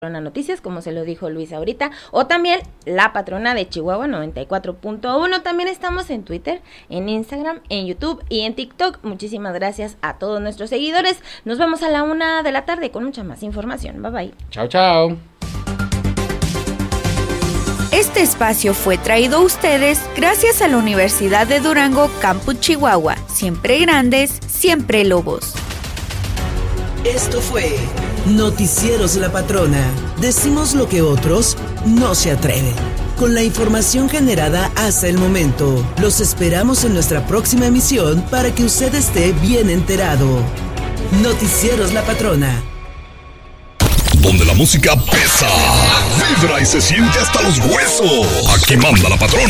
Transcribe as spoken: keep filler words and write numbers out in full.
Noticias, como se lo dijo Luis ahorita, o también La Patrona de Chihuahua noventa y cuatro punto uno. También estamos en Twitter, en Instagram, en YouTube y en TikTok. Muchísimas gracias a todos nuestros seguidores. Nos vemos a la una de la tarde con mucha más información. Bye bye. Chao, chao. Este espacio fue traído a ustedes gracias a la Universidad de Durango, Campus Chihuahua. Siempre grandes, siempre lobos. Esto fue Noticieros La Patrona. Decimos lo que otros no se atreven. Con la información generada hasta el momento, los esperamos en nuestra próxima emisión para que usted esté bien enterado. Noticieros La Patrona. Donde la música pesa, vibra y se siente hasta los huesos. Aquí manda La Patrona.